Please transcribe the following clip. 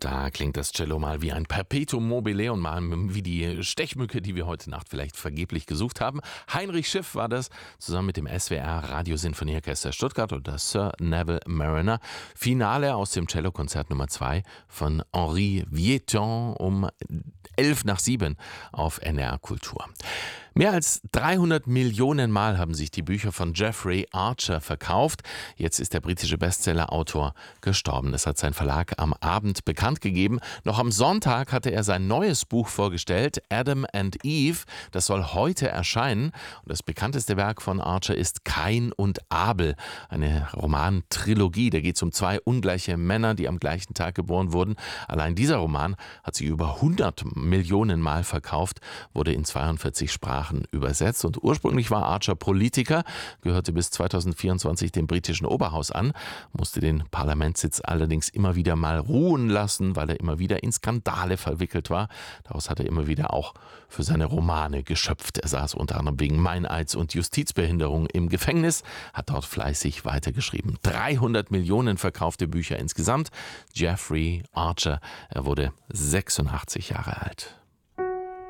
Da klingt das Cello mal wie ein Perpetuum mobile und mal wie die Stechmücke, die wir heute Nacht vielleicht vergeblich gesucht haben. Heinrich Schiff war das, zusammen mit dem SWR Radiosinfonieorchester Stuttgart und der Sir Neville Mariner. Finale aus dem Cellokonzert Nummer 2 von Henri Vieuxtemps um 6:11 auf NDR Kultur. Mehr als 300 Millionen Mal haben sich die Bücher von Jeffrey Archer verkauft. Jetzt ist der britische Bestsellerautor gestorben. Das hat sein Verlag am Abend bekannt gegeben. Noch am Sonntag hatte er sein neues Buch vorgestellt, Adam and Eve. Das soll heute erscheinen. Und das bekannteste Werk von Archer ist Kain und Abel, eine Romantrilogie. Da geht es um 2 ungleiche Männer, die am gleichen Tag geboren wurden. Allein dieser Roman hat sich über 100 Millionen Mal verkauft, wurde in 42 Sprachen übersetzt. Und ursprünglich war Archer Politiker, gehörte bis 2024 dem britischen Oberhaus an, musste den Parlamentssitz allerdings immer wieder mal ruhen lassen, weil er immer wieder in Skandale verwickelt war. Daraus hat er immer wieder auch für seine Romane geschöpft. Er saß unter anderem wegen Meineids- und Justizbehinderung im Gefängnis, hat dort fleißig weitergeschrieben. 300 Millionen verkaufte Bücher insgesamt. Jeffrey Archer, er wurde 86 Jahre alt.